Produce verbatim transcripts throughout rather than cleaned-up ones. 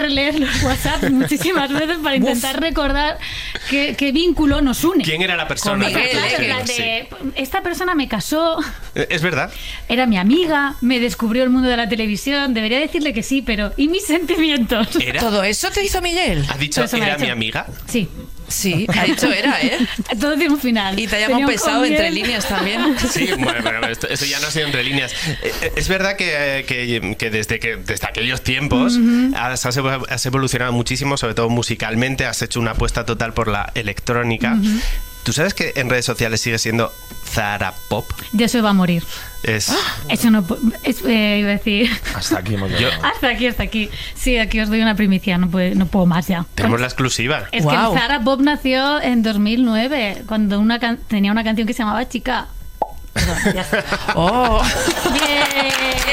releer los WhatsApp muchísimas veces para intentar Uf. recordar qué, qué vínculo nos une. ¿Quién era la persona? Con Miguel, claro, sí, la de, sí. Esta persona me casó. Es verdad. Era mi amiga, me descubrió el mundo de la televisión. Debería decirle que sí, pero ¿y mis sentimientos? ¿Era? ¿Todo eso te hizo Miguel? ¿Has dicho era mi amiga? Sí. Sí, ha dicho era, ¿eh? Todo tiene un final. Y te ha llamado pesado entre líneas también. Sí, bueno, pero esto, eso ya no ha sido entre líneas. Es verdad que, que, que, desde, que desde aquellos tiempos uh-huh. has, has evolucionado muchísimo, sobre todo musicalmente, has hecho una apuesta total por la electrónica. Uh-huh. ¿Tú sabes que en redes sociales sigue siendo Zahara Pop? De eso va a morir. Es... Eso no es, eh, iba a decir. Hasta aquí hemos llegado. Hasta aquí, hasta aquí. Sí, aquí os doy una primicia, no puedo, no puedo más ya. Tenemos la exclusiva. Es wow. que el Zahara Pop nació en dos mil nueve, cuando una can- tenía una canción que se llamaba Chica. Perdón, ya está. ¡Oh! ¡Yeah!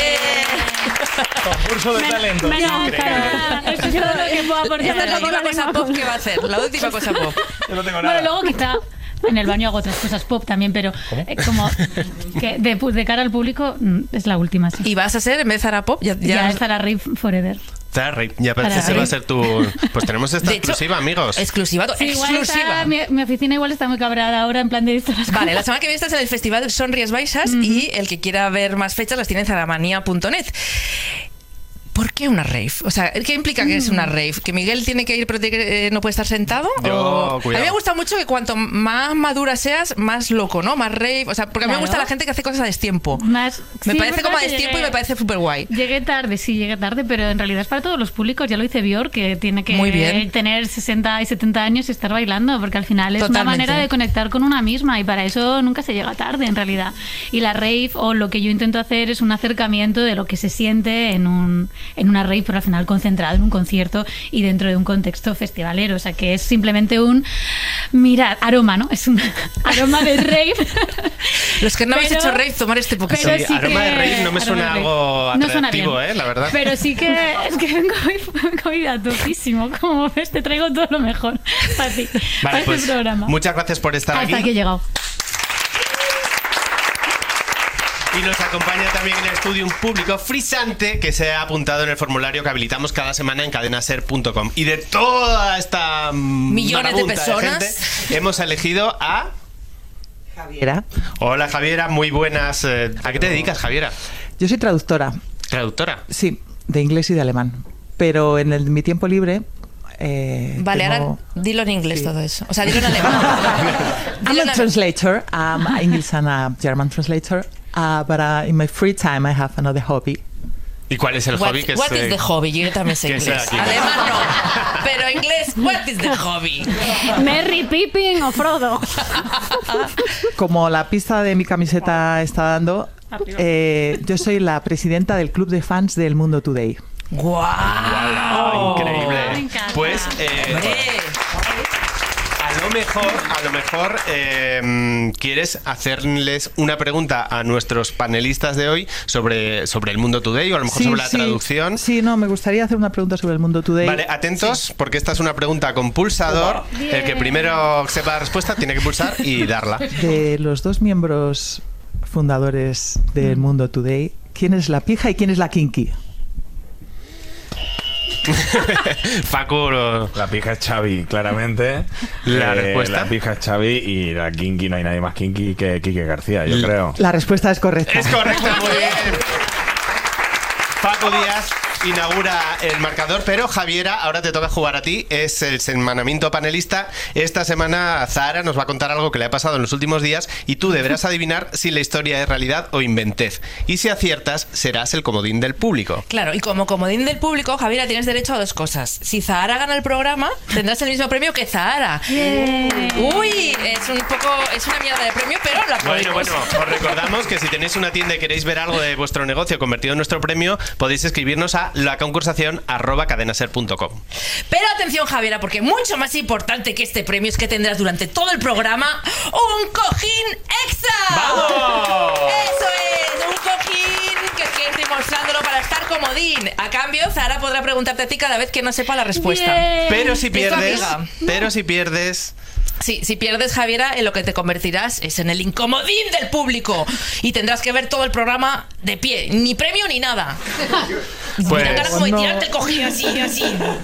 Concurso de talento. Me, me no, claro, eso es todo lo que puedo aportar. Esta es la última cosa pop que va a hacer. La última cosa pop. Yo no tengo nada. Bueno, luego quizá en el baño hago otras cosas pop también, pero eh, como que de, de cara al público es la última. Sí. ¿Y vas a ser, en vez de Zahara Pop? Ya, ya... ya es Zahara Rave Forever. Zahara, ya parece que ese va a ser tu... Pues tenemos esta de exclusiva, hecho, amigos. Exclusiva, sí, exclusiva. Está, mi, mi oficina igual está muy cabreada ahora en plan de esto. Las vale, la semana que viene estás en el Festival Sonríes Baixas uh-huh. y el que quiera ver más fechas las tiene en zaramanía punto net. ¿Por qué una rave? O sea, ¿qué implica que es una rave? ¿Que Miguel tiene que ir pero eh, no puede estar sentado? Yo, o... cuidado. A mí me gusta mucho que cuanto más madura seas, más loco, ¿no? Más rave. O sea, porque a mí claro. me gusta la gente que hace cosas a destiempo. Más... Me sí, parece como a destiempo llegué... y me parece súper guay. Llegué tarde, sí, llegué tarde, pero en realidad es para todos los públicos. Ya lo dice Björk, que tiene que Muy bien. tener sesenta y setenta años y estar bailando, porque al final es Totalmente. una manera de conectar con una misma y para eso nunca se llega tarde, en realidad. Y la rave, o lo que yo intento hacer, es un acercamiento de lo que se siente en, un, en una rave, pero al final concentrado en un concierto y dentro de un contexto festivalero, o sea que es simplemente un mirad, aroma, ¿no? Es un aroma de rave. Los que no pero, habéis hecho rave, tomar este poquito. Sí, sí aroma que, de rave no me suena algo atractivo, no ¿eh? La verdad. Pero sí que es que vengo hoy a topísimo, como ves, te traigo todo lo mejor para ti, vale, para pues, este programa. Muchas gracias por estar Hasta aquí. Hasta aquí he llegado. Y nos acompaña también en el estudio un público frisante que se ha apuntado en el formulario que habilitamos cada semana en cadenaser punto com. Y de toda esta millones de personas de gente, hemos elegido a Javiera. Hola Javiera, muy buenas. ¿A qué te dedicas, Javiera? Yo soy traductora. ¿Traductora? Sí, de inglés y de alemán. Pero en el, mi tiempo libre... Eh, vale, tengo... ahora dilo en inglés sí. todo eso. O sea, dilo en alemán. I'm a translator. I'm an English and a German translator. Uh, but uh, in my free time I have another hobby. ¿Y cuál es el what, hobby? Que what es, is the hobby? Yo también sé inglés. Alemán no, pero inglés, what is the hobby? Merry Pippin o Frodo. Como la pista de mi camiseta está dando, eh, yo soy la presidenta del club de fans del Mundo Today. ¡Guau! Wow, increíble. Me encanta. Pues eh, a lo mejor, a lo mejor eh, quieres hacerles una pregunta a nuestros panelistas de hoy sobre, sobre el Mundo Today o a lo mejor sí, sobre la sí, traducción. Sí, no, me gustaría hacer una pregunta sobre el Mundo Today. Vale, atentos, sí. porque esta es una pregunta con pulsador. Bien. El que primero sepa la respuesta tiene que pulsar y darla. De los dos miembros fundadores del Mundo Today, ¿quién es la pija y quién es la kinky? Facu, lo... la pija es Xavi, claramente. La eh, respuesta. La pija es Xavi y la kinky no hay nadie más kinky que Quique García, yo creo. La respuesta es correcta. Es correcta, muy bien. Paco Díaz inaugura el marcador, pero Javiera, ahora te toca jugar a ti. Es el semanamiento panelista. Esta semana Zahara nos va a contar algo que le ha pasado en los últimos días y tú deberás adivinar si la historia es realidad o inventez. Y si aciertas, serás el comodín del público. Claro, y como comodín del público, Javiera, tienes derecho a dos cosas. Si Zahara gana el programa, tendrás el mismo premio que Zahara. Yeah. Uy, es un poco, es una mierda de premio, pero la podemos. Bueno, bueno, os recordamos que si tenéis una tienda y queréis ver algo de vuestro negocio convertido en nuestro premio, podéis escribirnos a la concursación arroba cadenaser punto com. Pero atención, Javiera, porque mucho más importante que este premio es que tendrás durante todo el programa un cojín extra. ¡Vamos! Eso es, un cojín que aquí estoy mostrándolo para estar comodín. A cambio, Zahara podrá preguntarte a ti cada vez que no sepa la respuesta. Bien. Pero si pierdes, amiga. pero si pierdes... Sí, si pierdes, Javiera, en lo que te convertirás es en el incomodín del público. Y tendrás que ver todo el programa de pie. Ni premio ni nada. Pues, me dan ganas como de no. tirarte el cojín así, así.